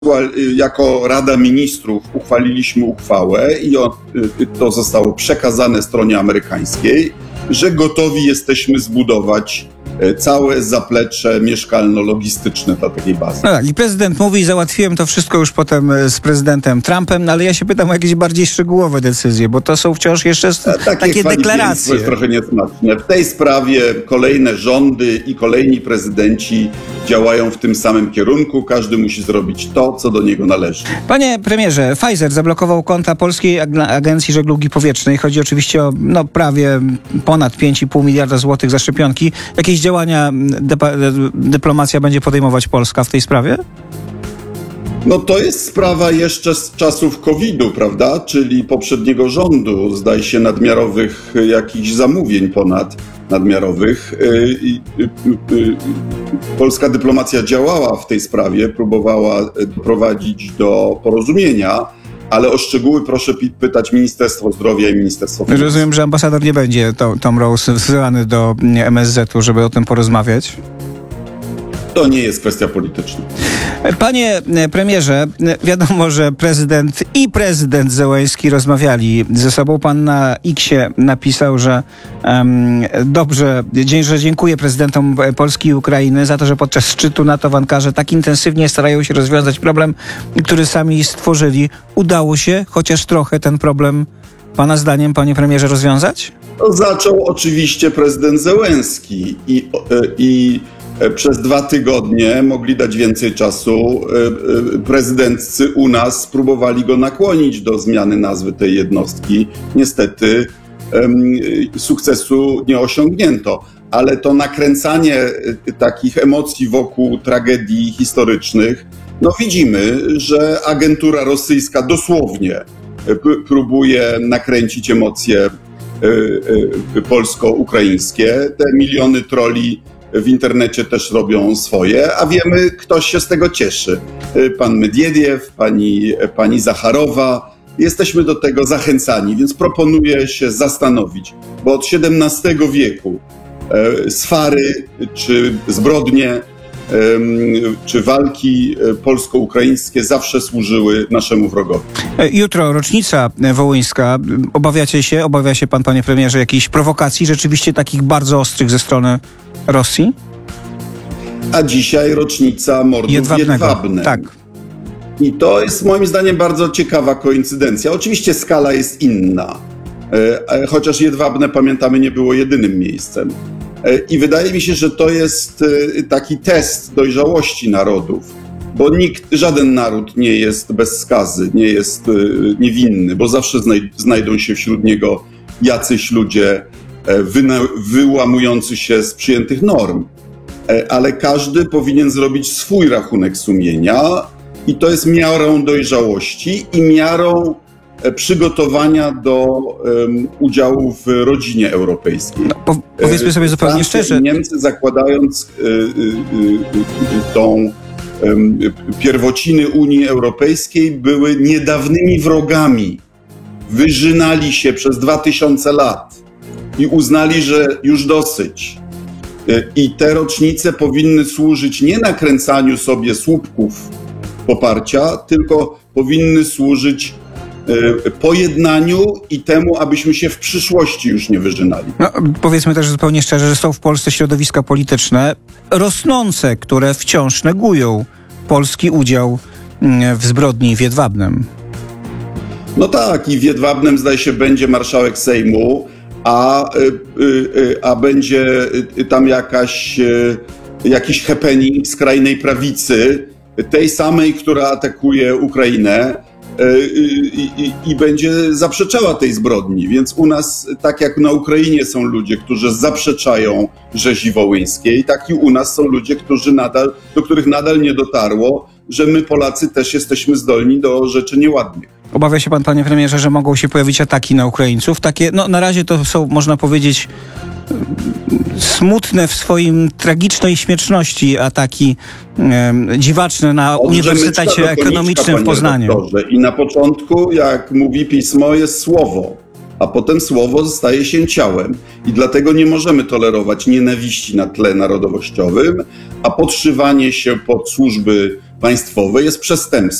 jako Rada Ministrów uchwaliliśmy uchwałę i to zostało przekazane stronie amerykańskiej, że gotowi jesteśmy zbudować całe zaplecze mieszkalno-logistyczne dla takiej bazy. No tak, i prezydent mówi, załatwiłem to wszystko już potem z prezydentem Trumpem, no ale ja się pytam o jakieś bardziej szczegółowe decyzje, bo to są wciąż jeszcze takie deklaracje. To jest trochę niesmaczne. W tej sprawie kolejne rządy i kolejni prezydenci działają w tym samym kierunku. Każdy musi zrobić to, co do niego należy. Panie premierze, Pfizer zablokował konta Polskiej Agencji Żeglugi Powietrznej. Chodzi oczywiście o prawie ponad 5,5 miliarda złotych za szczepionki. Jakieś działania dyplomacja będzie podejmować Polska w tej sprawie? No to jest sprawa jeszcze z czasów COVID-u, prawda? Czyli poprzedniego rządu, zdaje się, nadmiarowych jakichś zamówień ponadnadmiarowych. Polska dyplomacja działała w tej sprawie, próbowała doprowadzić do porozumienia, ale o szczegóły proszę pytać Ministerstwo Zdrowia i Ministerstwo Finansów. Rozumiem, że ambasador nie będzie Tom Rose wzywany do MSZ-u, żeby o tym porozmawiać. To nie jest kwestia polityczna. Panie premierze, wiadomo, że prezydent Zełenski rozmawiali ze sobą. Pan na X-ie napisał, że że dziękuję prezydentom Polski i Ukrainy za to, że podczas szczytu NATO w Ankarze tak intensywnie starają się rozwiązać problem, który sami stworzyli. Udało się chociaż trochę ten problem, pana zdaniem, panie premierze, rozwiązać? To zaczął oczywiście prezydent Zełenski i przez 2 tygodnie mogli dać więcej czasu. Prezydentcy u nas próbowali go nakłonić do zmiany nazwy tej jednostki. Niestety sukcesu nie osiągnięto. Ale to nakręcanie takich emocji wokół tragedii historycznych, no widzimy, że agentura rosyjska dosłownie próbuje nakręcić emocje polsko-ukraińskie. Te miliony trolli w internecie też robią swoje, a wiemy, ktoś się z tego cieszy. Pan Medwiediew, pani Zacharowa. Jesteśmy do tego zachęcani, więc proponuję się zastanowić, bo od XVII wieku swary, czy zbrodnie, czy walki polsko-ukraińskie zawsze służyły naszemu wrogowi. Jutro rocznica wołyńska. Obawia się pan, panie premierze, jakichś prowokacji, rzeczywiście takich bardzo ostrych ze strony Rosji? A dzisiaj rocznica mordów Jedwabnej. Tak. I to jest moim zdaniem bardzo ciekawa koincydencja. Oczywiście skala jest inna, chociaż Jedwabne, pamiętamy, nie było jedynym miejscem. I wydaje mi się, że to jest taki test dojrzałości narodów, bo żaden naród nie jest bez skazy, nie jest niewinny, bo zawsze znajdą się wśród niego jacyś ludzie wyłamujący się z przyjętych norm. Ale każdy powinien zrobić swój rachunek sumienia i to jest miarą dojrzałości i miarą przygotowania do udziału w rodzinie europejskiej. No, powiedzmy sobie zupełnie szczerze. Niemcy, zakładając tą pierwociny Unii Europejskiej, były niedawnymi wrogami. Wyżynali się przez 2000 lat i uznali, że już dosyć. I te rocznice powinny służyć nie nakręcaniu sobie słupków poparcia, tylko powinny służyć pojednaniu i temu, abyśmy się w przyszłości już nie wyżynali. No, powiedzmy też zupełnie szczerze, że są w Polsce środowiska polityczne rosnące, które wciąż negują polski udział w zbrodni w Jedwabnem. No tak, i w Jedwabnem, zdaje się, będzie marszałek Sejmu, a będzie tam jakiś happening skrajnej prawicy, tej samej, która atakuje Ukrainę i będzie zaprzeczała tej zbrodni. Więc u nas, tak jak na Ukrainie są ludzie, którzy zaprzeczają rzezi wołyńskiej, tak i u nas są ludzie, do których nadal nie dotarło, że my Polacy też jesteśmy zdolni do rzeczy nieładnych. Obawia się pan, panie premierze, że mogą się pojawić ataki na Ukraińców? Takie, na razie to są, można powiedzieć, smutne w swoim tragicznej śmieszności ataki dziwaczne na Uniwersytecie Ekonomicznym w Poznaniu. Doktorze. I na początku, jak mówi pismo, jest słowo, a potem słowo staje się ciałem. I dlatego nie możemy tolerować nienawiści na tle narodowościowym, a podszywanie się pod służby państwowe jest przestępstwem.